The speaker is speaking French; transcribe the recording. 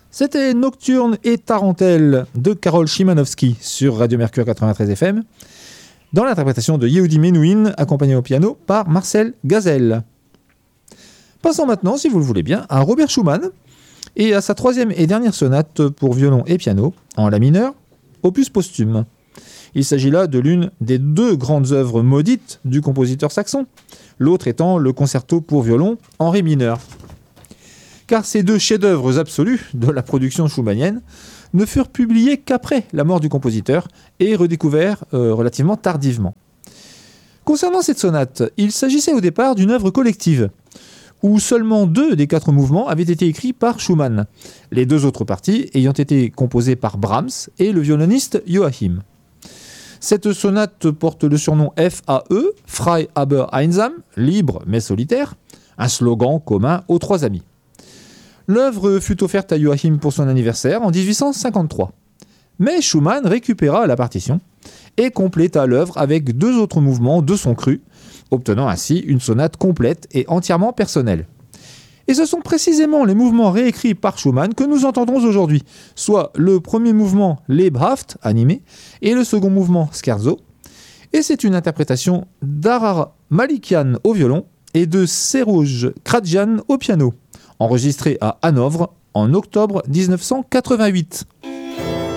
C'était Nocturne et Tarentelle de Karol Szymanowski sur Radio Mercure 93 FM, dans l'interprétation de Yehudi Menuhin, accompagné au piano par Marcel Gazel. Passons maintenant, si vous le voulez bien, à Robert Schumann et à sa troisième et dernière sonate pour violon et piano, en la mineur, opus posthume. Il s'agit là de l'une des deux grandes œuvres maudites du compositeur saxon, l'autre étant le concerto pour violon en ré mineur. Car ces deux chefs-d'œuvre absolus de la production schumannienne ne furent publiés qu'après la mort du compositeur et redécouverts relativement tardivement. Concernant cette sonate, il s'agissait au départ d'une œuvre collective, où seulement 2 des 4 mouvements avaient été écrits par Schumann, les 2 autres parties ayant été composées par Brahms et le violoniste Joachim. Cette sonate porte le surnom FAE, Frei aber einsam, libre mais solitaire, un slogan commun aux 3 amis. L'œuvre fut offerte à Joachim pour son anniversaire en 1853. Mais Schumann récupéra la partition et compléta l'œuvre avec 2 autres mouvements de son cru, obtenant ainsi une sonate complète et entièrement personnelle. Et ce sont précisément les mouvements réécrits par Schumann que nous entendrons aujourd'hui, soit le premier mouvement Lebhaft, animé, et le second mouvement Scherzo. Et c'est une interprétation d'Arar Malikian au violon et de Serouj Kradjian au piano, enregistrée à Hanovre en octobre 1988.